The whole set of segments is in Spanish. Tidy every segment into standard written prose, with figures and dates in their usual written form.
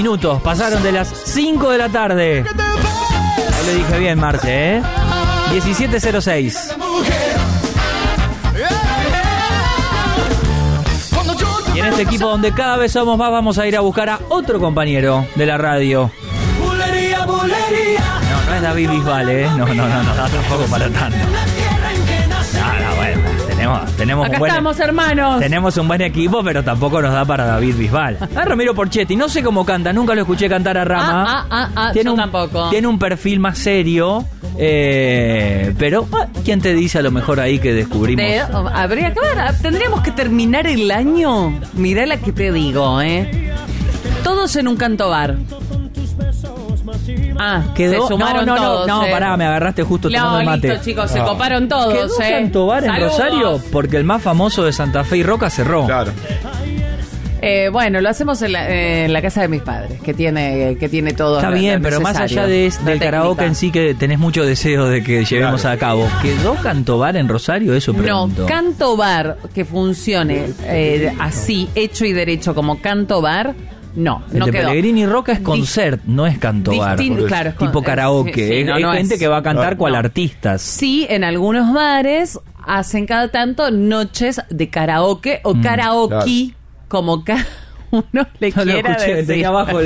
Minutos, pasaron de las 5 de la tarde. No le dije bien, Marce, ¿eh? 17:06. Y en este equipo donde cada vez somos más, vamos a ir a buscar a otro compañero de la radio. No es David Bisbal, ¿eh? No, tampoco para tanto. No, bueno, tenemos acá estamos, hermanos. Tenemos un buen equipo, pero tampoco nos da para David Bisbal. Ramiro Porchetti, no sé cómo canta, nunca lo escuché cantar a Rama. Yo tampoco. Tiene un perfil más serio, pero ¿quién te dice a lo mejor ahí que descubrimos? Habría que ver, tendríamos que terminar el año. Mirá la que te digo, todos en un canto bar. Quedó, se sumaron todos. No, pará, me agarraste justo tomando el mate. Listo, chicos, se coparon todos. ¿Quedó canto bar en Rosario? Porque el más famoso de Santa Fe y Roca cerró. Claro. Bueno, lo hacemos en la casa de mis padres, que tiene todo. Está bien, pero más allá del karaoke en sí, que tenés mucho deseo de que llevemos a cabo. ¿Quedó canto bar en Rosario? Eso pregunto. No, canto bar que funcione así, hecho y derecho como canto bar. No el de quedó. Pellegrini Roca es concert, no es canto bar. Claro, es tipo karaoke. Sí, es gente que va a cantar cual artistas. Sí, en algunos bares hacen cada tanto noches de karaoke o karaoke, como cada uno le quiera decir. Tenía abajo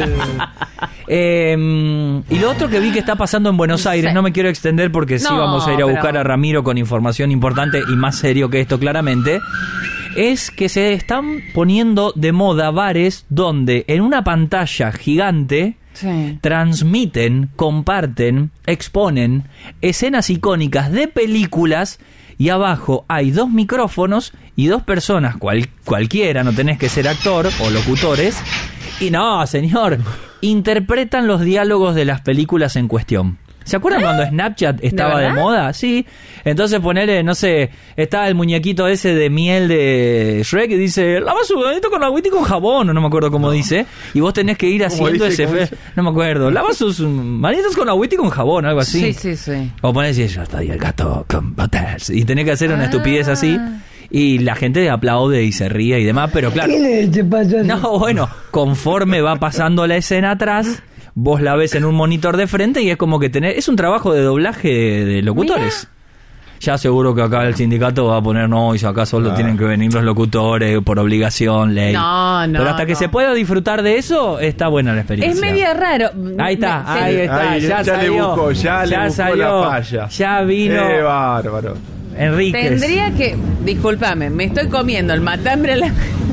y lo otro que vi que está pasando en Buenos Aires, no me quiero extender porque sí vamos a ir a buscar a Ramiro con información importante y más serio que esto claramente, es que se están poniendo de moda bares donde en una pantalla gigante transmiten, comparten, exponen escenas icónicas de películas y abajo hay 2 micrófonos y 2 personas, cualquiera, no tenés que ser actor o locutores, y no, señor, interpretan los diálogos de las películas en cuestión. ¿Se acuerdan cuando Snapchat estaba de moda? Sí. Entonces ponele, no sé, está el muñequito ese de miel de Shrek y dice, lava su manito con agüita y con jabón, o no me acuerdo cómo dice. Y vos tenés que ir haciendo no me acuerdo, lava sus manitos con agüita y con jabón, algo así. Sí. O ponés y yo estoy el gato con botas. Y tenés que hacer una estupidez así. Y la gente aplaude y se ríe y demás, pero claro. ¿Qué le pasa? No, bueno, conforme va pasando la escena atrás, vos la ves en un monitor de frente y es como que es un trabajo de doblaje de locutores. Mirá. Ya seguro que acá el sindicato va a poner y acá solo tienen que venir los locutores por obligación, ley. No. Pero hasta que se pueda disfrutar de eso, está buena la experiencia. Es media raro. Ahí está, ya salió. Ya le buscó la falla. Ya vino. ¡Qué bárbaro! Enríquez. Tendría que, discúlpame, me estoy comiendo el matambre a la...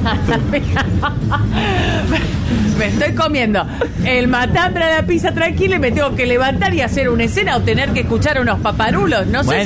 Me estoy comiendo el matambre a la pizza tranquila y me tengo que levantar y hacer una escena o tener que escuchar unos paparulos. No sé